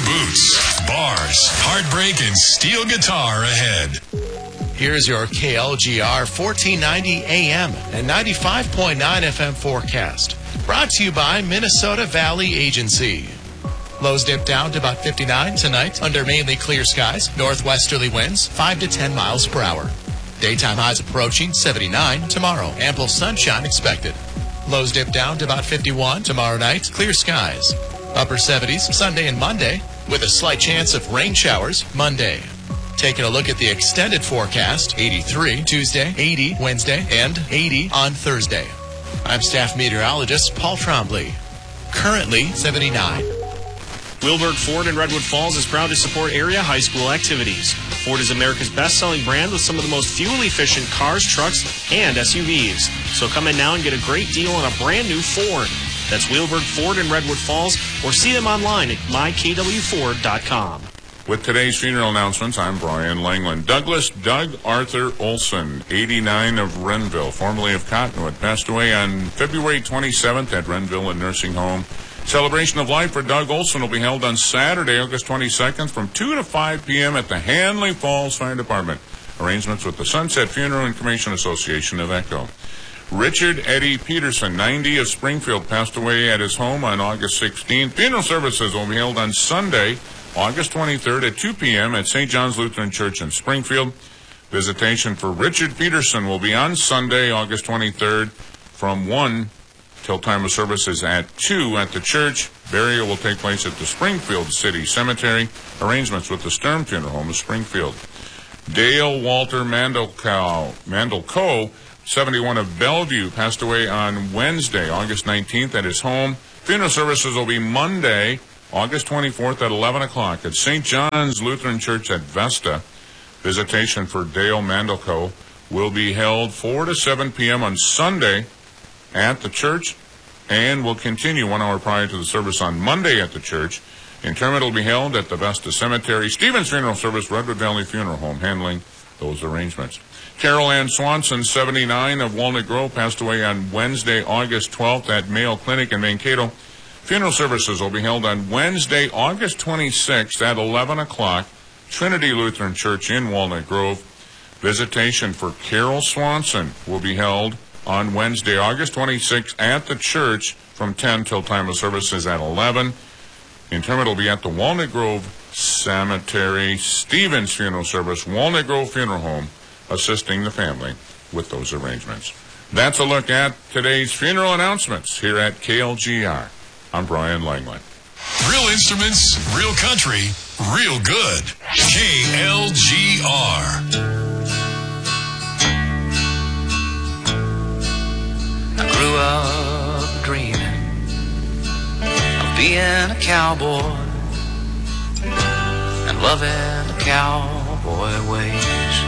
boots, bars, heartbreak, and steel guitar ahead. Here's your KLGR 1490 AM and 95.9 FM forecast. Brought to you by Minnesota Valley Agency. Lows dip down to about 59 tonight under mainly clear skies. Northwesterly winds 5 to 10 miles per hour. Daytime highs approaching 79 tomorrow. Ample sunshine expected. Lows dip down to about 51 tomorrow night. Clear skies. Upper 70s Sunday and Monday with a slight chance of rain showers Monday. Taking a look at the extended forecast, 83 Tuesday, 80 Wednesday, and 80 on Thursday. I'm staff meteorologist Paul Trombley. Currently 79. Wilberg Ford in Redwood Falls is proud to support area high school activities. Ford is America's best-selling brand with some of the most fuel-efficient cars, trucks, and SUVs. So come in now and get a great deal on a brand new Ford. That's Wilberg Ford in Redwood Falls, or see them online at mykwford.com. With today's funeral announcements, I'm Brian Langland. Douglas Doug Arthur Olson, 89 of Renville, formerly of Cottonwood, passed away on February 27th at Renville Nursing Home. Celebration of life for Doug Olson will be held on Saturday, August 22nd from 2 to 5 p.m. at the Hanley Falls Fire Department. Arrangements with the Sunset Funeral and Cremation Association of Echo. Richard Eddie Peterson, 90 of Springfield, passed away at his home on August 16th. Funeral services will be held on Sunday, August 23rd at 2 p.m. at St. John's Lutheran Church in Springfield. Visitation for Richard Peterson will be on Sunday, August 23rd from 1 till time of service is at 2 at the church. Burial will take place at the Springfield City Cemetery. Arrangements with the Sturm Funeral Home of Springfield. Dale Walter Mandelco, 71 of Bellevue, passed away on Wednesday, August 19th at his home. Funeral services will be Monday, August 24th at 11 o'clock at St. John's Lutheran Church at Vesta. Visitation for Dale Mandelco will be held 4 to 7 p.m. on Sunday at the church and will continue 1 hour prior to the service on Monday at the church. Interment will be held at the Vesta Cemetery. Stevens Funeral Service, Redwood Valley Funeral Home, handling those arrangements. Carol Ann Swanson, 79 of Walnut Grove, passed away on Wednesday, August 12th at Mayo Clinic in Mankato. Funeral services will be held on Wednesday, August 26th at 11 o'clock, Trinity Lutheran Church in Walnut Grove. Visitation for Carol Swanson will be held on Wednesday, August 26th at the church from 10 till time of services at 11. Interment will be at the Walnut Grove Cemetery. Stevens Funeral Service, Walnut Grove Funeral Home, assisting the family with those arrangements. That's a look at today's funeral announcements here at KLGR. I'm Brian Langland. Real instruments, real country, real good. KLGR. I grew up dreaming of being a cowboy and loving the cowboy way.